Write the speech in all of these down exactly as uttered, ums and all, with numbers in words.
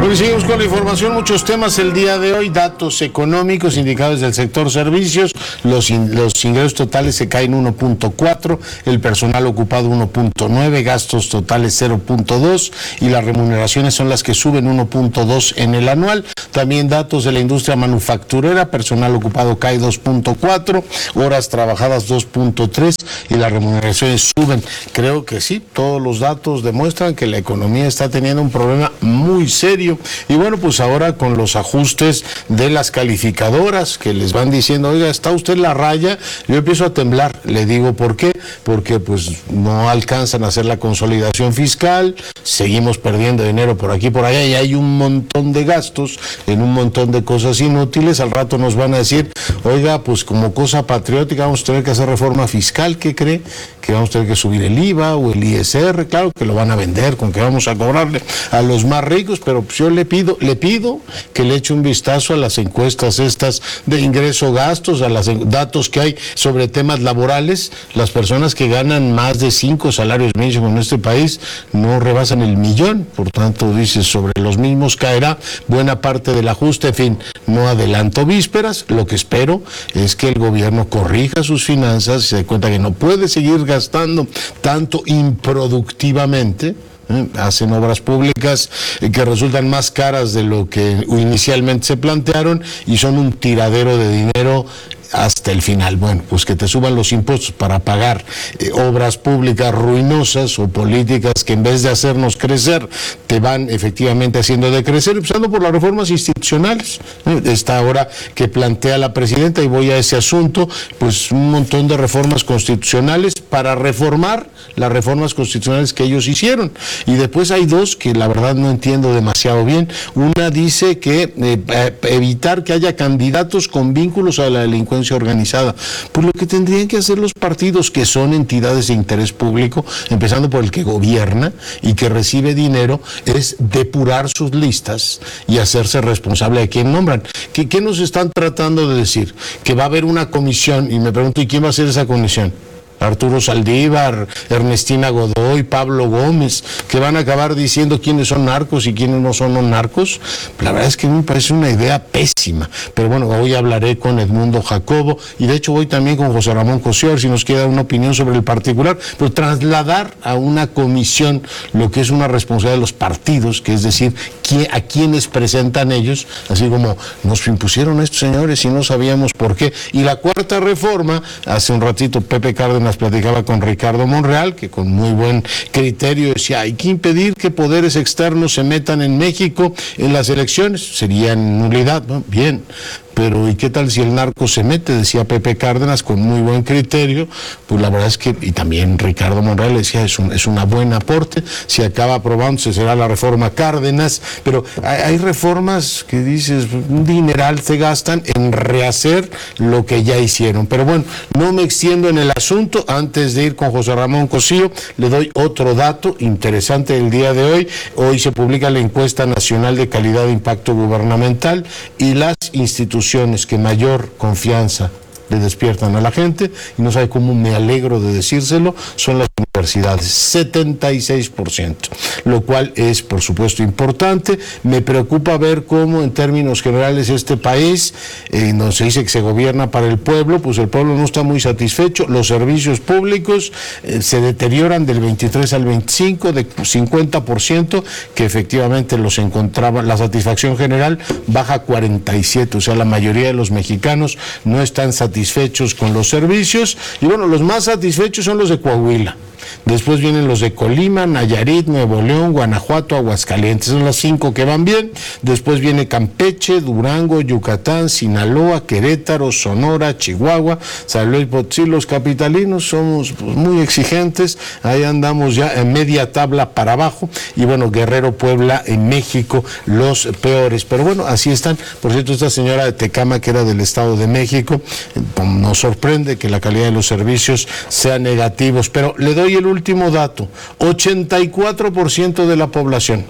Bueno, seguimos con la información, muchos temas el día de hoy, datos económicos, indicadores del sector servicios, los, in, los ingresos totales se caen uno punto cuatro, el personal ocupado uno punto nueve, gastos totales cero punto dos y las remuneraciones son las que suben uno punto dos en el anual. También datos de la industria manufacturera, personal ocupado cae dos punto cuatro, horas trabajadas dos punto tres y las remuneraciones suben. Creo que sí, todos los datos demuestran que la economía está teniendo un problema muy serio. Y bueno, pues ahora con los ajustes de las calificadoras que les van diciendo, oiga, está usted en la raya, yo empiezo a temblar. Le digo, ¿por qué? Porque pues no alcanzan a hacer la consolidación fiscal, seguimos perdiendo dinero por aquí y por allá y hay un montón de gastos en un montón de cosas inútiles. Al rato nos van a decir, oiga, pues como cosa patriótica vamos a tener que hacer reforma fiscal. ¿Qué cree? Que vamos a tener que subir el I V A o el I S R, claro que lo van a vender, con que vamos a cobrarle a los más ricos, pero pues yo le pido, le pido que le eche un vistazo a las encuestas estas de ingreso-gastos, a los datos que hay sobre temas laborales. Las personas que ganan más de cinco salarios mínimos en este país no rebasan el millón, por tanto, dice, sobre los mismos caerá buena parte del ajuste. En fin, no adelanto vísperas, lo que espero es que el gobierno corrija sus finanzas y se dé cuenta que no puede seguir gastando tanto improductivamente. ¿Eh? Hacen obras públicas eh, que resultan más caras de lo que inicialmente se plantearon y son un tiradero de dinero hasta el final. Bueno, pues que te suban los impuestos para pagar eh, obras públicas ruinosas o políticas que en vez de hacernos crecer te van efectivamente haciendo decrecer, empezando por las reformas institucionales. ¿eh? Esta hora que plantea la presidenta, y voy a ese asunto, pues un montón de reformas constitucionales para reformar las reformas constitucionales que ellos hicieron. Y después hay dos que la verdad no entiendo demasiado bien. Una dice que eh, evitar que haya candidatos con vínculos a la delincuencia organizada. Pues lo que tendrían que hacer los partidos, que son entidades de interés público, empezando por el que gobierna y que recibe dinero, es depurar sus listas y hacerse responsable de quién nombran. ¿Qué, qué nos están tratando de decir? Que va a haber una comisión, y me pregunto, ¿y quién va a hacer esa comisión? Arturo Saldívar, Ernestina Godoy, Pablo Gómez, que van a acabar diciendo quiénes son narcos y quiénes no son narcos. La verdad es que me parece una idea pésima, pero bueno, hoy hablaré con Edmundo Jacobo y de hecho voy también con José Ramón Cosío, si nos queda una opinión sobre el particular, pero trasladar a una comisión lo que es una responsabilidad de los partidos, que es decir, a quienes presentan ellos, así como nos impusieron estos señores y no sabíamos por qué. Y la cuarta reforma, hace un ratito Pepe Cárdenas platicaba con Ricardo Monreal, que con muy buen criterio decía, hay que impedir que poderes externos se metan en México en las elecciones, sería nulidad, ¿no? Bien. Pero ¿y qué tal si el narco se mete? Decía Pepe Cárdenas con muy buen criterio. Pues la verdad es que, y también Ricardo Monreal decía, es un, es una buen aporte, si acaba aprobándose será la reforma Cárdenas, pero hay, hay reformas que dices, un dineral se gastan en rehacer lo que ya hicieron. Pero bueno, no me extiendo en el asunto. Antes de ir con José Ramón Cosío, le doy otro dato interesante del día de hoy. Hoy se publica la encuesta nacional de calidad de impacto gubernamental y las instituciones que mayor confianza le despiertan a la gente, y no sabe cómo me alegro de decírselo, son las universidades, setenta y seis por ciento, lo cual es por supuesto importante. Me preocupa ver cómo en términos generales este país, eh, donde se dice que se gobierna para el pueblo, pues el pueblo no está muy satisfecho, los servicios públicos eh, se deterioran del veintitrés al veinticinco, de cincuenta por ciento que efectivamente los encontraba, la satisfacción general baja a cuarenta y siete, o sea, la mayoría de los mexicanos no están satisfechos satisfechos con los servicios, y bueno, los más satisfechos son los de Coahuila. Después vienen los de Colima, Nayarit, Nuevo León, Guanajuato, Aguascalientes, son las cinco que van bien. Después viene Campeche, Durango, Yucatán, Sinaloa, Querétaro, Sonora, Chihuahua, San Luis Potosí. Los capitalinos somos pues, muy exigentes, ahí andamos ya en media tabla para abajo, y bueno, Guerrero, Puebla, en México, los peores. Pero bueno, así están. Por cierto, esta señora de Tecama, que era del Estado de México, nos sorprende que la calidad de los servicios sea negativos, pero le doy el último dato, ochenta y cuatro por ciento de la población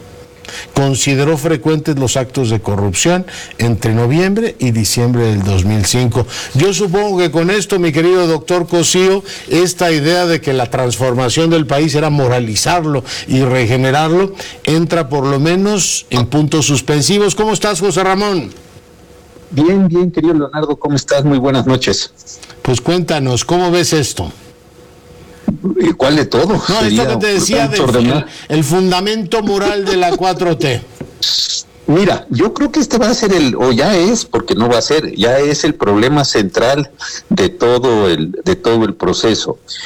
Consideró frecuentes los actos de corrupción entre noviembre y diciembre del dos mil cinco. Yo supongo que con esto, mi querido doctor Cosío, esta idea de que la transformación del país era moralizarlo y regenerarlo, entra por lo menos en puntos suspensivos. ¿Cómo estás, José Ramón? Bien, bien, querido Leonardo, ¿cómo estás? Muy buenas noches. Pues cuéntanos, ¿cómo ves esto? ¿Cuál de todo? No, Sería esto que te decía del el, el fundamento moral de la cuatro T. Mira, yo creo que este va a ser el, o ya es, porque no va a ser, ya es el problema central de todo el, de todo el proceso.